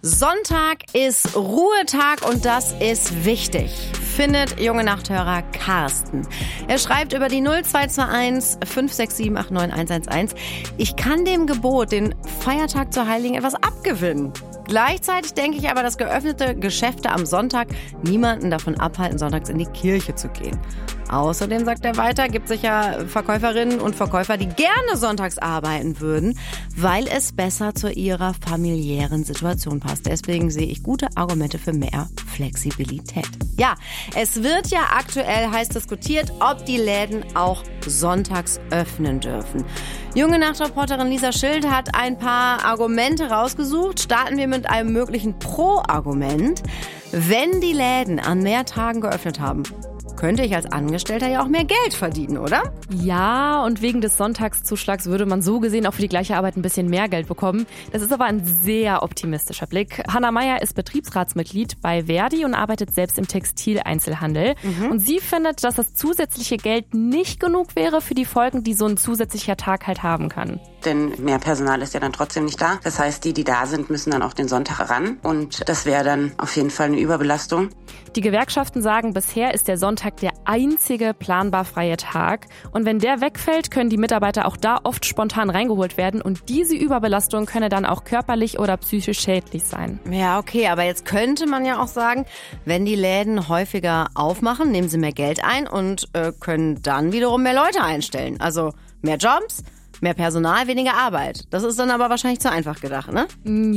Sonntag ist Ruhetag und das ist wichtig, findet junge Nachthörer Carsten. Er schreibt über die 0221 567 89 111. Ich kann dem Gebot, den Feiertag zu heiligen, etwas abgewinnen. Gleichzeitig denke ich aber, dass geöffnete Geschäfte am Sonntag niemanden davon abhalten, sonntags in die Kirche zu gehen. Außerdem, sagt er weiter, gibt es sicher Verkäuferinnen und Verkäufer, die gerne sonntags arbeiten würden, weil es besser zu ihrer familiären Situation passt. Deswegen sehe ich gute Argumente für mehr Flexibilität. Ja, es wird ja aktuell heiß diskutiert, ob die Läden auch sonntags öffnen dürfen. Junge Nachtreporterin Lisa Schild hat ein paar Argumente rausgesucht. Starten wir mit einem möglichen Pro-Argument. Wenn die Läden an mehr Tagen geöffnet haben, könnte ich als Angestellter ja auch mehr Geld verdienen, oder? Ja, und wegen des Sonntagszuschlags würde man so gesehen auch für die gleiche Arbeit ein bisschen mehr Geld bekommen. Das ist aber ein sehr optimistischer Blick. Hanna Meyer ist Betriebsratsmitglied bei Verdi und arbeitet selbst im Textileinzelhandel. Und sie findet, dass das zusätzliche Geld nicht genug wäre für die Folgen, die so ein zusätzlicher Tag halt haben kann. Denn mehr Personal ist ja dann trotzdem nicht da. Das heißt, die da sind, müssen dann auch den Sonntag ran. Und das wäre dann auf jeden Fall eine Überbelastung. Die Gewerkschaften sagen, bisher ist der Sonntag der einzige planbar freie Tag. Und wenn der wegfällt, können die Mitarbeiter auch da oft spontan reingeholt werden. Und diese Überbelastung könne dann auch körperlich oder psychisch schädlich sein. Ja, okay, aber jetzt könnte man ja auch sagen, wenn die Läden häufiger aufmachen, nehmen sie mehr Geld ein und können dann wiederum mehr Leute einstellen. Also mehr Jobs, mehr Personal, weniger Arbeit. Das ist dann aber wahrscheinlich zu einfach gedacht, ne?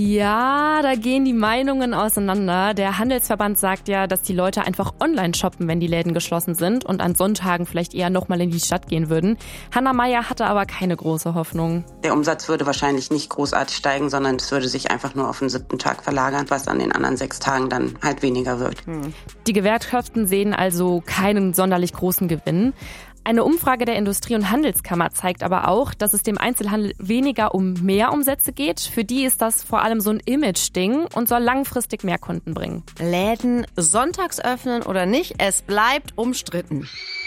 Ja, da gehen die Meinungen auseinander. Der Handelsverband sagt ja, dass die Leute einfach online shoppen, wenn die Läden geschlossen sind und an Sonntagen vielleicht eher nochmal in die Stadt gehen würden. Hanna Meyer hatte aber keine große Hoffnung. Der Umsatz würde wahrscheinlich nicht großartig steigen, sondern es würde sich einfach nur auf den 7. Tag verlagern, was an den anderen 6 Tagen dann halt weniger wird. Die Gewerkschaften sehen also keinen sonderlich großen Gewinn. Eine Umfrage der Industrie- und Handelskammer zeigt aber auch, dass es dem Einzelhandel weniger um mehr Umsätze geht. Für die ist das vor allem so ein Image-Ding und soll langfristig mehr Kunden bringen. Läden sonntags öffnen oder nicht, es bleibt umstritten.